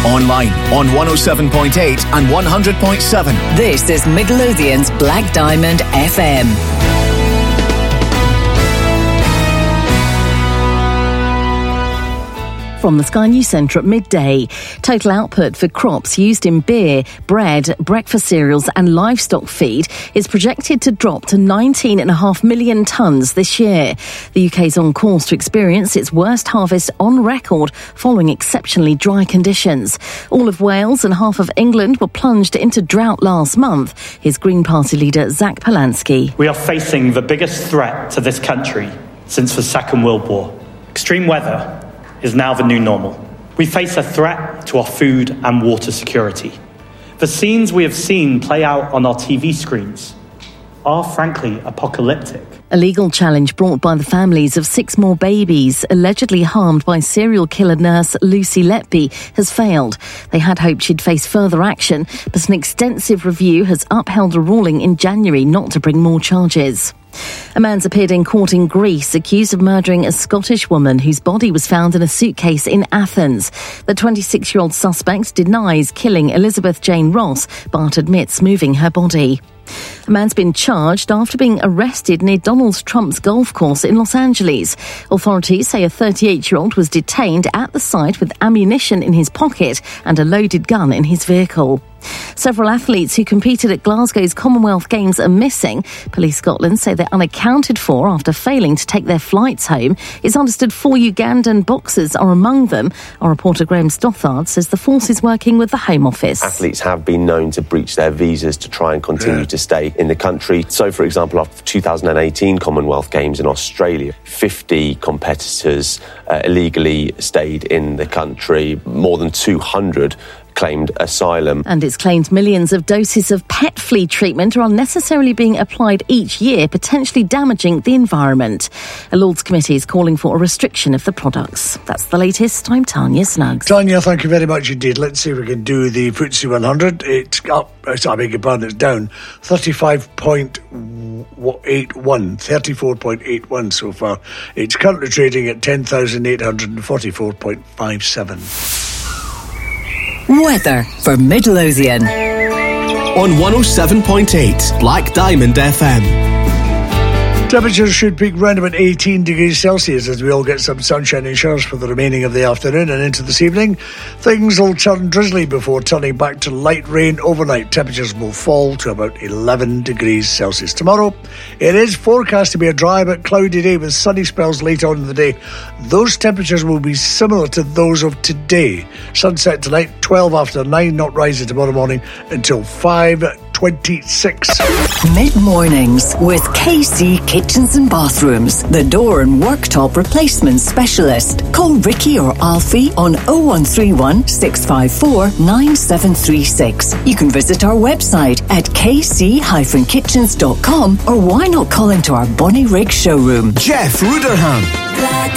Online on 107.8 and 100.7. This is Midlothian's Black Diamond FM. From the Sky News Centre at midday. Total output for crops used in beer, bread, breakfast cereals and livestock feed is projected to drop to 19.5 million tonnes this year. The UK is on course to experience its worst harvest on record following exceptionally dry conditions. All of Wales and half of England were plunged into drought last month. Here's Green Party leader Zach Polansky. We are facing the biggest threat to this country since the Second World War. Extreme weather is now the new normal. We face a threat to our food and water security. The scenes we have seen play out on our TV screens are frankly apocalyptic. A legal challenge brought by the families of 6 more babies allegedly harmed by serial killer nurse Lucy Letby has failed. They had hoped she'd face further action, but an extensive review has upheld a ruling in January not to bring more charges. A man's appeared in court in Greece accused of murdering a Scottish woman whose body was found in a suitcase in Athens. The 26-year-old suspect denies killing Elizabeth Jane Ross, but admits moving her body. A man's been charged after being arrested near Donald Trump's golf course in Los Angeles. Authorities say a 38-year-old was detained at the site with ammunition in his pocket and a loaded gun in his vehicle. Several athletes who competed at Glasgow's Commonwealth Games are missing. Police Scotland say they're unaccounted for after failing to take their flights home. It's understood 4 Ugandan boxers are among them. Our reporter Graham Stothard says the force is working with the Home Office. Athletes have been known to breach their visas to try and continue to stay in the country. So, for example, after the 2018 Commonwealth Games in Australia, 50 competitors illegally stayed in the country. More than 200 claimed asylum. And it's claimed millions of doses of pet flea treatment are unnecessarily being applied each year, potentially damaging the environment. A Lords Committee is calling for a restriction of the products. That's the latest. I'm Tanya Snuggs. Tanya, thank you very much indeed. Let's see if we can do the FTSE 100. It's up, I beg your pardon, it's down 35.81, 34.81 so far. It's currently trading at 10,844.57. Weather for Midlothian. On 107.8 Black Diamond FM. Temperatures should peak round about 18 degrees Celsius as we all get some sunshine and showers for the remaining of the afternoon and into this evening. Things will turn drizzly before turning back to light rain overnight. Temperatures will fall to about 11 degrees Celsius. Tomorrow, it is forecast to be a dry but cloudy day with sunny spells later on in the day. Those temperatures will be similar to those of today. Sunset tonight, 12 after 9, not rising tomorrow morning until 5:26. Mid-mornings with KC Kitchens and Bathrooms, the door and worktop replacement specialist. Call Ricky or Alfie on 0131 654 9736. You can visit our website at kc-kitchens.com or why not call into our Bonnie Rigg showroom. Jeff Ruderham.